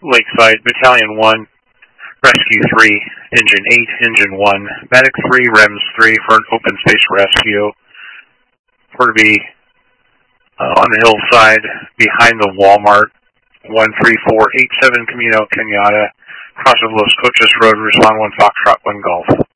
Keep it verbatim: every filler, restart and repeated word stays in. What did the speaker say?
Lakeside, Battalion one, Rescue three, Engine eight, Engine one, Medic three, R E M S three for an open space rescue. We're to be uh, on the hillside behind the Walmart, one three four eight seven Camino Kenyatta, cross of Los Coches Road, respond one Foxtrot, one Golf.